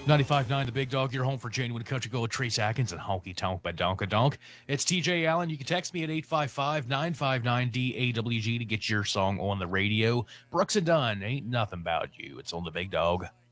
95.9 The Big Dog, your home for genuine country gold, Trace Atkins and Honky Tonk by Donka Donk. It's TJ Allen. You can text me at 855-959-DAWG to get your song on the radio. Brooks and Dunn, Ain't Nothing About You. It's on The Big Dog.